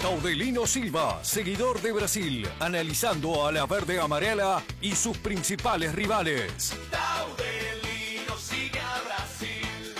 Taudelino Silva, seguidor de Brasil, analizando a la verde amarela y sus principales rivales. Taudelino sigue a Brasil.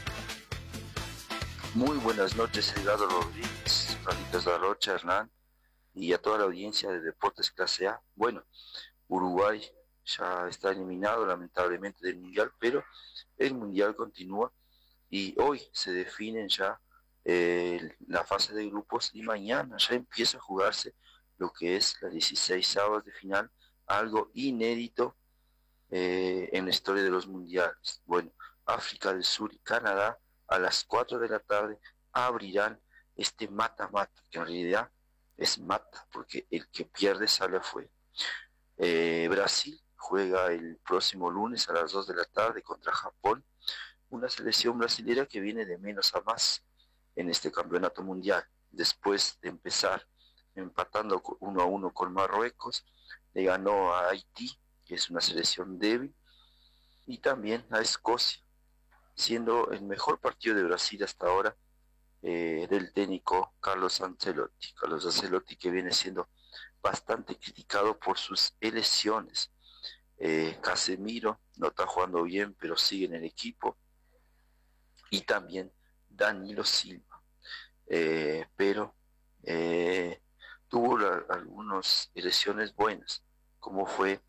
Muy buenas noches, Edgardo Rodríguez, Carlitos de la Rocha, Hernán, y a toda la audiencia de Deportes Clase A. Bueno, Uruguay ya está eliminado lamentablemente del Mundial, pero el Mundial continúa y hoy se definen ya la fase de grupos y mañana ya empieza a jugarse lo que es la 16avos de final, algo inédito en la historia de los mundiales. Bueno, África del Sur y Canadá a las 4 de la tarde abrirán este mata-mata, que en realidad es mata, porque el que pierde sale afuera. Brasil juega el próximo lunes a las 2 de la tarde contra Japón, una selección brasilera que viene de menos a más en este campeonato mundial. Después de empezar empatando 1-1 con Marruecos, le ganó a Haití, que es una selección débil, y también a Escocia, siendo el mejor partido de Brasil hasta ahora del técnico Carlos Ancelotti. Carlos Ancelotti, que viene siendo bastante criticado por sus elecciones. Casemiro no está jugando bien, pero sigue en el equipo, y también Danilo Silva, pero tuvo algunas elecciones buenas, como fue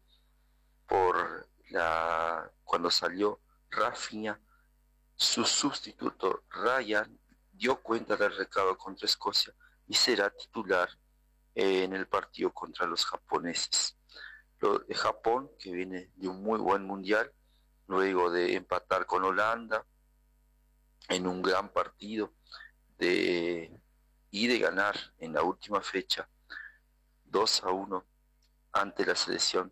cuando salió Rafinha, su sustituto Ryan dio cuenta del recado contra Escocia y será titular en el partido contra los japoneses. Lo de Japón, que viene de un muy buen mundial, luego de empatar con Holanda en un gran partido y de ganar en la última fecha 2-1 ante la selección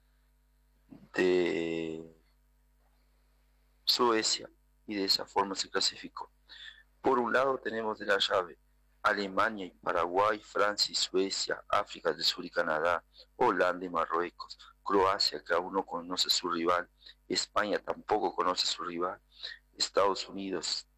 de Suecia, y de esa forma se clasificó. Por un lado tenemos de la llave Alemania y Paraguay, Francia y Suecia, África del Sur y Canadá, Holanda y Marruecos, Croacia, que aún no conoce su rival, España tampoco conoce su rival, Estados Unidos